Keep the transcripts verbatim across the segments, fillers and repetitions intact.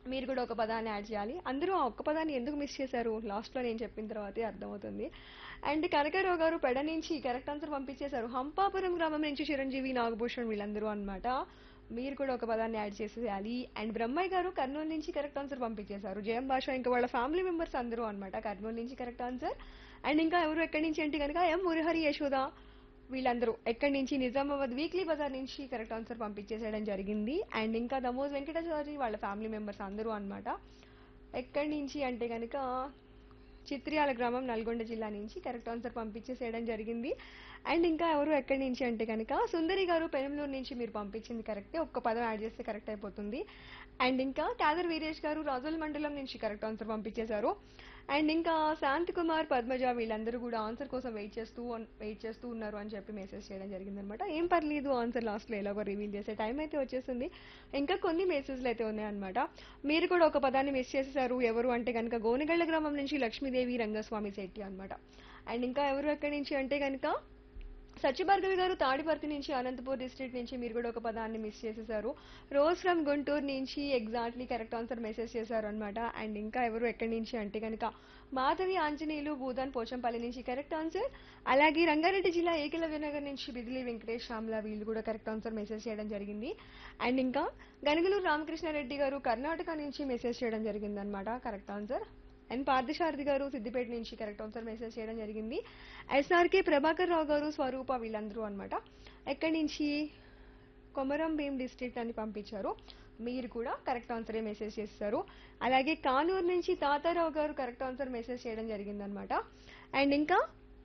మీరు కూడా ఒక పదాన్ని యాడ్ చేయాలి. అందరూ ఆ ఒక్క పదాన్ని ఎందుకు మిస్ చేశారు లాస్ట్‌లో నేను చెప్పిన తర్వాతే అర్థమవుతుంది. అండ్ కనకారావు గారు పెడ నుంచి కరెక్ట్ ఆన్సర్ పంపించేశారు. హంపాపురం గ్రామం నుంచి చిరంజీవి, నాగభూషణ్ వీళ్ళందరూ అన్నమాట. మీరు కూడా ఒక పదాన్ని యాడ్ చేసేయాలి. అండ్ బ్రహ్మయ్య గారు కర్నూలు నుంచి కరెక్ట్ ఆన్సర్ పంపించేశారు. జయం భాష ఇంకా వాళ్ళ ఫ్యామిలీ మెంబర్స్ అందరూ అన్నమాట కర్నూలు నుంచి కరెక్ట్ ఆన్సర్. అండ్ ఇంకా ఎవరు ఎక్కడి నుంచి అంటే కనుక ఎం మురహరి యశోద వీళ్ళందరూ ఎక్కడి నుంచి నిజామాబాద్ వీక్లీ బజార్ నుంచి కరెక్ట్ ఆన్సర్ పంపించేసేయడం జరిగింది. అండ్ ఇంకా దమోజ్ వెంకటేశ్వరి వాళ్ళ ఫ్యామిలీ మెంబర్స్ అందరూ అన్నమాట. ఎక్కడి నుంచి అంటే కనుక చిత్రియాల గ్రామం నల్గొండ జిల్లా నుంచి కరెక్ట్ ఆన్సర్ పంపించేసేయడం జరిగింది. అండ్ ఇంకా ఎవరు ఎక్కడి నుంచి అంటే కనుక సుందరి గారు పెనంలూరు నుంచి మీరు పంపించింది కరెక్టే. ఒక్క పదం యాడ్ చేస్తే కరెక్ట్ అయిపోతుంది. అండ్ ఇంకా కాదర్ వీరేష్ గారు రాజోల్ మండలం నుంచి కరెక్ట్ ఆన్సర్ పంపించేశారు. అండ్ ఇంకా శాంత్ కుమార్, పద్మజ వీళ్ళందరూ కూడా ఆన్సర్ కోసం వెయిట్ చేస్తూ వెయిట్ చేస్తూ ఉన్నారు అని చెప్పి మెసేజ్ చేయడం జరిగిందనమాట. ఏం పర్లేదు ఆన్సర్ లాస్ట్లో ఎలాగో రివీల్ చేసే టైం అయితే వచ్చేసింది. ఇంకా కొన్ని మెసేజ్లు అయితే ఉన్నాయన్నమాట. మీరు కూడా ఒక పదాన్ని మిస్ చేసేసారు. ఎవరు అంటే కనుక గోనెగళ్ల గ్రామం నుంచి లక్ష్మీదేవి రంగస్వామి శెట్టి అన్నమాట. అండ్ ఇంకా ఎవరు ఎక్కడి నుంచి అంటే కనుక సత్యభార్గవి గారు తాడిపర్తి నుంచి అనంతపూర్ డిస్ట్రిక్ట్ నుంచి మీరు కూడా ఒక పదాన్ని మిస్ చేసేసారు. రోజ్ ఫ్రమ్ గుంటూరు నుంచి ఎగ్జాక్ట్లీ కరెక్ట్ ఆన్సర్ మెసేజ్ చేశారు అనమాట. అండ్ ఇంకా ఎవరు ఎక్కడి నుంచి అంటే కనుక మాధవి ఆంజనేయులు భూదాన్ పోచంపల్లి నుంచి కరెక్ట్ ఆన్సర్. అలాగే రంగారెడ్డి జిల్లా ఏకలవ్య నగర్ నుంచి బిదిలి వెంకటేష్ శ్యామ్ల వీళ్ళు కూడా కరెక్ట్ ఆన్సర్ మెసేజ్ చేయడం జరిగింది. అండ్ ఇంకా గనుగులూరు రామకృష్ణారెడ్డి గారు కర్ణాటక నుంచి మెసేజ్ చేయడం జరిగింది అనమాట కరెక్ట్ ఆన్సర్. అండ్ పార్థసారథి గారు సిద్దిపేట నుంచి కరెక్ట్ ఆన్సర్ మెసేజ్ చేయడం జరిగింది. ఎస్ఆర్కే ప్రభాకర్ రావు గారు స్వరూప వీళ్ళందరూ అనమాట. ఎక్కడి నుంచి కొమరం భీం డిస్ట్రిక్ట్ అని పంపించారు. మీరు కూడా కరెక్ట్ ఆన్సరే మెసేజ్ చేస్తారు. అలాగే కానూరు నుంచి తాతారావు గారు కరెక్ట్ ఆన్సర్ మెసేజ్ చేయడం జరిగిందనమాట. అండ్ ఇంకా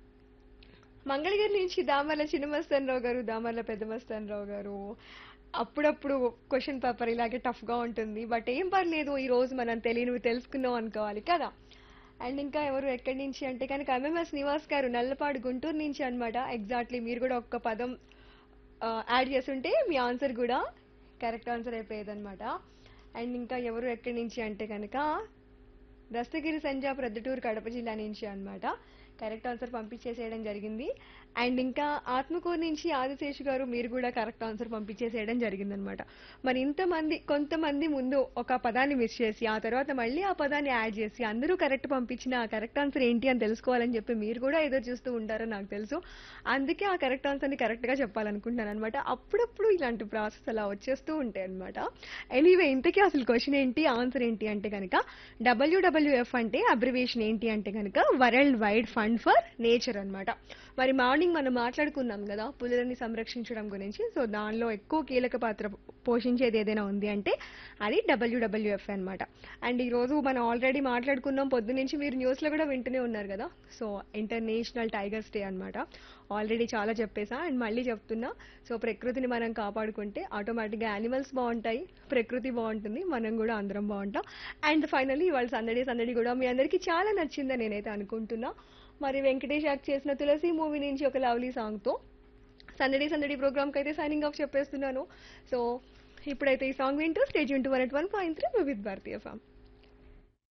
మంగళగిరి నుంచి దామర్ల చిన్నమస్తాన్ రావు గారు, దామర్ల పెద్దమస్తాన్ రావు గారు అప్పుడప్పుడు క్వశ్చన్ పేపర్ ఇలాగే టఫ్గా ఉంటుంది. బట్ ఏం పర్లేదు, ఈ రోజు మనం తెలియనివి తెలుసుకున్నాం అనుకోవాలి కదా. అండ్ ఇంకా ఎవరు ఎక్కడి నుంచి అంటే కనుక ఎంఎంఎస్ నివాస్ గారు నల్లపాడు గుంటూరు నుంచి అనమాట. ఎగ్జాక్ట్లీ మీరు కూడా ఒక్క పదం యాడ్ చేస్తుంటే మీ ఆన్సర్ కూడా కరెక్ట్ ఆన్సర్ అయిపోయేదన్నమాట. అండ్ ఇంకా ఎవరు ఎక్కడి నుంచి అంటే కనుక దస్తగిరి సంజా ప్రొద్దుటూరు కడప జిల్లా నుంచి అనమాట. కరెక్ట్ ఆన్సర్ పంపించేసేయడం జరిగింది. అండ్ ఇంకా ఆత్మకూరు నుంచి ఆదిశేషు గారు మీరు కూడా కరెక్ట్ ఆన్సర్ పంపించేసేయడం జరిగిందనమాట. మరి ఇంతమంది కొంతమంది ముందు ఒక పదాన్ని మిస్ చేసి ఆ తర్వాత మళ్ళీ ఆ పదాన్ని యాడ్ చేసి అందరూ కరెక్ట్ పంపించిన ఆ కరెక్ట్ ఆన్సర్ ఏంటి అని తెలుసుకోవాలని చెప్పి మీరు కూడా ఏదో చూస్తూ ఉంటారో నాకు తెలుసు. అందుకే ఆ కరెక్ట్ ఆన్సర్ని కరెక్ట్గా చెప్పాలనుకుంటున్నాను అనమాట. అప్పుడప్పుడు ఇలాంటి ప్రాసెస్ అలా వచ్చేస్తూ ఉంటాయి అనమాట. ఎనీవే ఇంతకీ అసలు క్వశ్చన్ ఏంటి, ఆన్సర్ ఏంటి అంటే కనుక డబ్ల్యూడబ్ల్యూఎఫ్ అంటే అబ్రివేషన్ ఏంటి అంటే కనుక world wide fund for nature అనమాట. మరి మార్నింగ్ మనం మాట్లాడుకున్నాం కదా పులులని సంరక్షించడం గురించి. సో దానిలో ఎక్కువ కీలక పాత్ర పోషించేది ఏదైనా ఉంది అంటే అది డబ్ల్యూడబ్ల్యూఎఫ్ అనమాట. అండ్ ఈరోజు మనం ఆల్రెడీ మాట్లాడుకున్నాం, పొద్దు నుంచి మీరు న్యూస్లో కూడా వింటూనే ఉన్నారు కదా. సో ఇంటర్నేషనల్ టైగర్స్ డే అనమాట. ఆల్రెడీ చాలా చెప్పేసా అండ్ మళ్ళీ చెప్తున్నా. సో ప్రకృతిని మనం కాపాడుకుంటే ఆటోమేటిక్గా యానిమల్స్ బాగుంటాయి, ప్రకృతి బాగుంటుంది, మనం కూడా అందరం బాగుంటాం. అండ్ ఫైనల్లీ ఇవాళ సందడి సందడి కూడా మీ అందరికీ చాలా నచ్చిందని నేనైతే అనుకుంటున్నా. మరి వెంకటేష్ యాక్ట్ చేసిన తులసి మూవీ నుంచి ఒక లవ్లీ సాంగ్తో సందడి సందడి ప్రోగ్రామ్కి అయితే సైనింగ్ ఆఫ్ చెప్పేస్తున్నాను. సో ఇప్పుడైతే ఈ సాంగ్ వింటూ స్టేజ్ వింటూ one at one point three with Bharatiya form.